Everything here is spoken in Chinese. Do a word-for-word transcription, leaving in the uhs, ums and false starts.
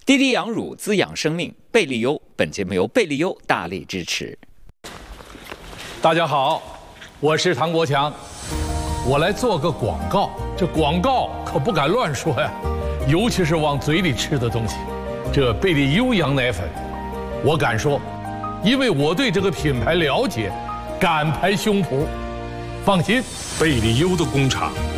滴滴羊乳滋养生命，贝利优。本节目由贝利优大力支持。 大家好，我是唐国强，我来做个广告。这广告可不敢乱说呀，尤其是往嘴里吃的东西。这贝利优羊奶粉，我敢说，因为我对这个品牌了解，敢拍胸脯。放心， 贝利优的工厂